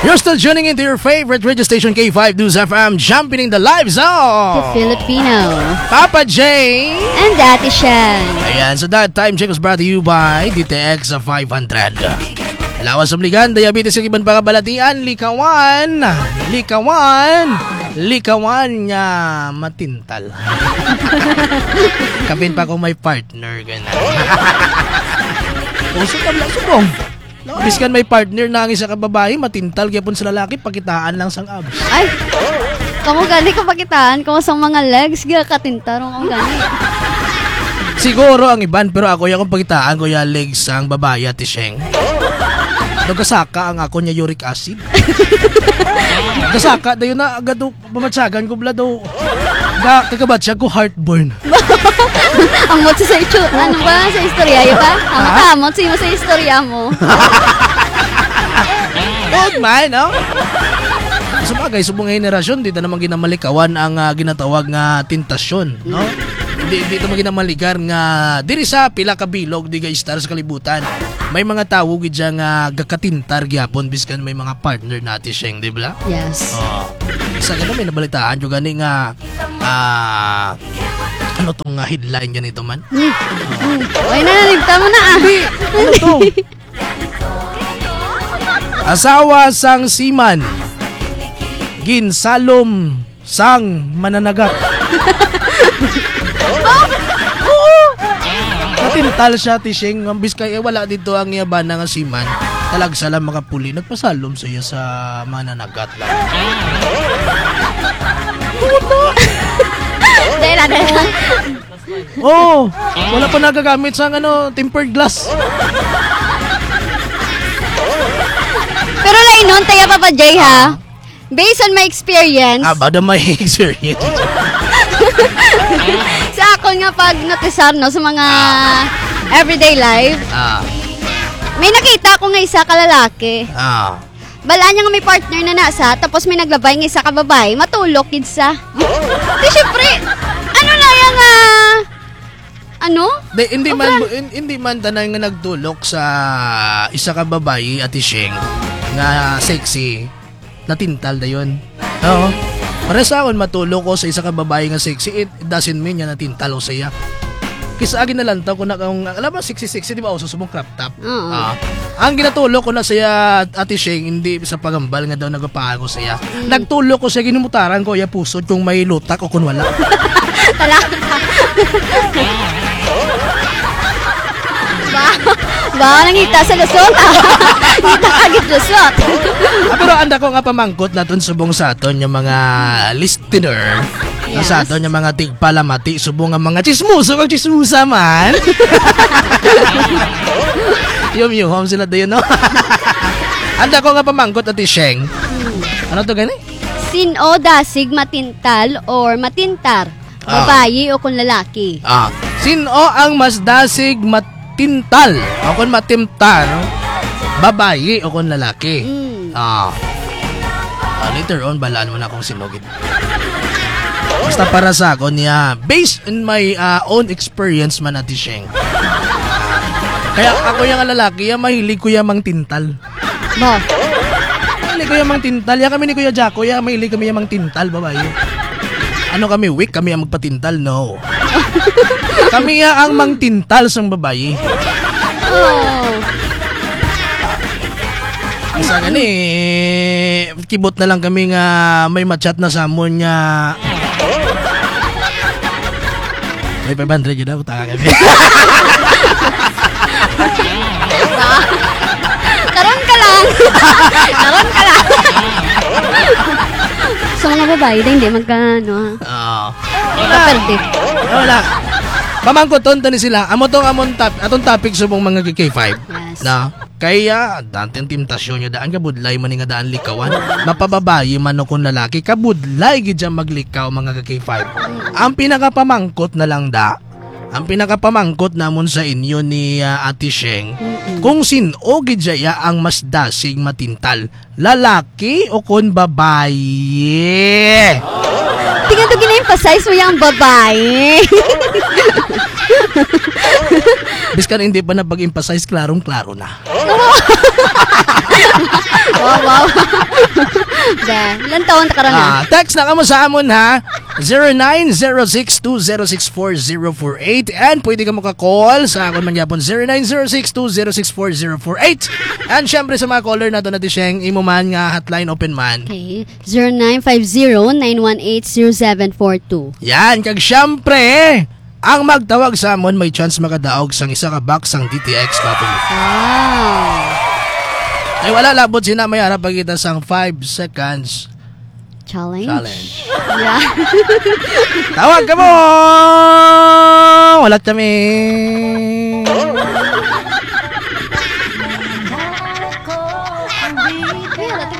You're still tuning into your favorite radio station K5 News FM, jumping in the live zone. The Filipino. Papa J. And Daddy Shan. Ayan, so that time check was brought to you by DTX 500. Lawas Omligan, diabetes yung ibang pakabalatian, likawan niya matintal. Kapin pa kung may partner, gano'n. Puso ka lang, subong. Biskan may partner na ang isa ka babae, matintal gyapon sa lalaki, pakitaan lang sang abs. Ay, kamo gani ko pakitaan, kamo sang mga legs, katintarong kamo gani. Siguro ang iban, pero ako yung pakitaan ko yung legs sang babae at Sheng. Nagkasaka ang ako niya uric acid. Nagkasaka, dayo na agad pamatsagan ko blado. Kakabatsag ko heartburn. Ang mot sa ito, ano ba sa istorya yun ba? Ang matamot sa sa istorya mo. Old man, no? So bagay, subong henerasyon, dito naman ginamalikawan ang ginatawag nga tentasyon, no? Dito naman ginamaligar nga diri sa pila ka bilog di guys star sa kalibutan. May mga tawo gid nga gakatintar gyapon biskan may mga partner natin siyang, di ba? Yes. Oh. Isa gano may nabalitaan jud gani nga ano tong headline ganito man? Ay nananigta mo na ah. Ano to? Asawa sang siman ginsalom sang mananagat. Natintal siya tishing ambis kay wala dito ang yaban nga siman. Talagsa lang makapuli nagpasalom sa iya sa mananagat lang. Dela. Oh, wala pa nagagamit sa tempered glass. Pero lainon tayo Papa J ha. Based on my experience. Bada may experience. Sa ako nga pag notisar no sa mga everyday life. May nakita ko nga isa ka lalaki. Bala niya nga may partner na nasa, tapos may naglabay ng isa ka babae, matulok kid sa. Di syempre, ano na yan ano? Hindi man tanay nga nagtulok sa isa ka babae at Sheng nga sexy, natintal da yun. Oo. Para sa akin matulok ko sa isa ka babae nga sexy, it doesn't mean nga natintal ko sa iya. Kisa agin na lantaw ko na kung alam mo 60-60 di ba uso subong crop top. Ang ginatulok ko na siya Ate Sheng hindi sa pagambal nga daw nagapago siya. Nagtulok ko siya ginumutaran ko ya pusod kung may lutak o kung wala. Talaga. Ba nangita sa lusot. Kita kagit lusot. Pero anda ko nga pamangkot naton subong sa aton yung mga listener. Yes. Sa aton yung mga tigpalamati subong nga mga chismuso kag chismusa man. Yum sila dayon no. Anda ko nga pamangkot Ate Sheng. Ano to gani? Sino dasig matintal or matintar? Babae o kung lalaki? Sino ang mas dasig matintal o kung matimtar? Babae o kung lalaki? Later on balaan mo na akong sinugid. Basta para sa ako niya, based on my own experience man Ate Sheng. Kaya ako yung lalaki, mahilig ko yung mang tintal. Ba? Mahilig ko yung mang tintal. Kami ni Kuya Jacko, mahilig kami yung mang tintal, babae. Ano kami, weak kami ang magpatintal? No. Kami ang mang tintal sang babae. Isa gani, kibot na lang kami nga may machat na samon nga may 500 yun ako, taka kami. Karon ka lang. So mga babae din, hindi magkano ha? Magkaperde. Wala. Pamangkoton to ni sila. Atong topic subong mga K5. Yes. Na, kaya, dante ang temptasyon nyo daan, kabudlay man nga daan likawan. Mapababayi man o kung lalaki, kabudlay gid maglikaw mga K5. Ang pinakapamangkot na lang ang pinakapamangkot namon sa inyo ni Ate Sheng, kung sino gid ang mas dasig matintal, lalaki o kung babae? Tingnan to gina-emphasize mo yung babae. Biskan hindi pa na pag-emphasize, klarong-klaro na. Wow. Ilan taon ka na? Text na kamo sa amon ha. 0906-2064048 and pwede ka maka-call sa akon man yapon 0906-2064048 and syempre sa mga caller na to na Tisheng imo man nga hotline open man. Okay. 0950-918-0742. Yan, kag syempre ang magtawag sa amon may chance makadaog sang isa ka box sang DTX Coffee. Wow. Ay wala labot sina may harap pagkita sang 5 seconds Challenge. Yeah. Tawag ka mo! Wala kami.